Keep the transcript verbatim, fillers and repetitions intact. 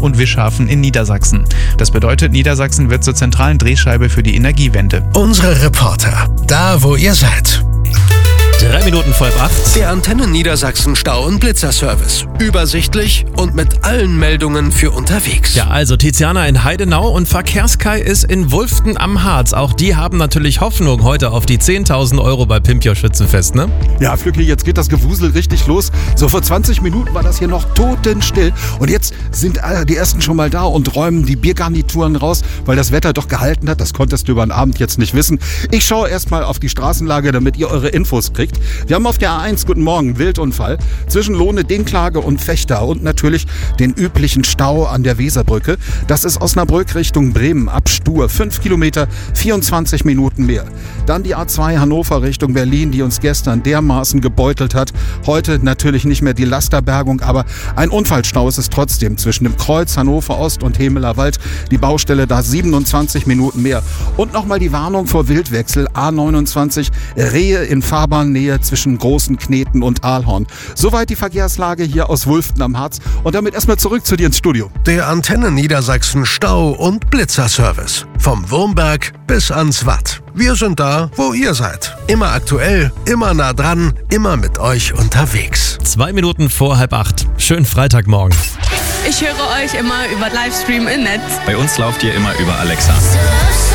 und Wischhafen in Niedersachsen. Das bedeutet, Niedersachsen wird zur zentralen Drehscheibe für die Energiewende. Unsere Reporter, da wo ihr seid. Drei Minuten vor halb acht. Der Antenne Niedersachsen Stau- und Blitzerservice. Übersichtlich und mit allen Meldungen für unterwegs. Ja, also Tiziana in Heidenau und Verkehrskai ist in Wulften am Harz. Auch die haben natürlich Hoffnung heute auf die zehntausend Euro bei Pimpio Schützenfest, ne? Ja, Flücki, jetzt geht das Gewusel richtig los. So vor zwanzig Minuten war das hier noch totenstill. Und jetzt sind die Ersten schon mal da und räumen die Biergarnituren raus, weil das Wetter doch gehalten hat. Das konntest du über den Abend jetzt nicht wissen. Ich schaue erstmal auf die Straßenlage, damit ihr eure Infos kriegt. Wir haben auf der A eins, guten Morgen, Wildunfall zwischen Lohne, Dinklage und Fechter und natürlich den üblichen Stau an der Weserbrücke. Das ist Osnabrück Richtung Bremen ab Stur, fünf Kilometer, vierundzwanzig Minuten mehr. Dann die A zwei Hannover Richtung Berlin, die uns gestern dermaßen gebeutelt hat. Heute natürlich nicht mehr die Lasterbergung, aber ein Unfallstau ist es trotzdem zwischen dem Kreuz Hannover Ost und Hemeler Wald. Die Baustelle da siebenundzwanzig Minuten mehr. Und nochmal die Warnung vor Wildwechsel, A neunundzwanzig, Rehe in Fahrbahnnähe zwischen Großen Kneten und Aalhorn. Soweit die Verkehrslage hier aus Wulften am Harz. Und damit erstmal zurück zu dir ins Studio. Der Antenne Niedersachsen Stau- und Blitzerservice. Vom Wurmberg bis ans Watt. Wir sind da, wo ihr seid. Immer aktuell, immer nah dran, immer mit euch unterwegs. Zwei Minuten vor halb acht. Schönen Freitagmorgen. Ich höre euch immer über Livestream im Netz. Bei uns lauft ihr immer über Alexa.